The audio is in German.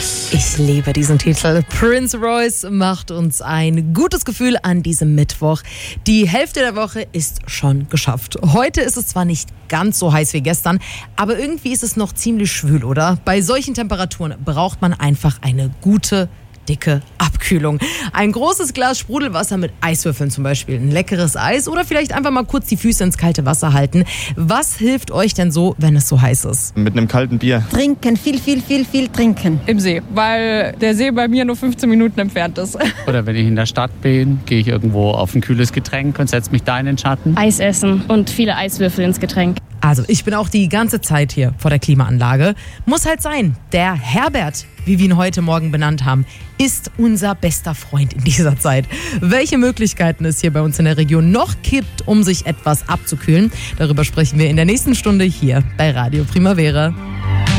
Ich liebe diesen Titel. Prince Royce macht uns ein gutes Gefühl an diesem Mittwoch. Die Hälfte der Woche ist schon geschafft. Heute ist es zwar nicht ganz so heiß wie gestern, aber irgendwie ist es noch ziemlich schwül, oder? Bei solchen Temperaturen braucht man einfach eine gute, dicke Abkühlung. Ein großes Glas Sprudelwasser mit Eiswürfeln zum Beispiel, ein leckeres Eis oder vielleicht einfach mal kurz die Füße ins kalte Wasser halten. Was hilft euch denn so, wenn es so heiß ist? Mit einem kalten Bier. Trinken, viel trinken. Im See, weil der See bei mir nur 15 Minuten entfernt ist. Oder wenn ich in der Stadt bin, gehe ich irgendwo auf ein kühles Getränk und setze mich da in den Schatten. Eis essen und viele Eiswürfel ins Getränk. Also ich bin auch die ganze Zeit hier vor der Klimaanlage. Muss halt sein. Der Herbert, wie wir ihn heute Morgen benannt haben, ist unser bester Freund in dieser Zeit. Welche Möglichkeiten es hier bei uns in der Region noch gibt, um sich etwas abzukühlen, darüber sprechen wir in der nächsten Stunde hier bei Radio Primavera.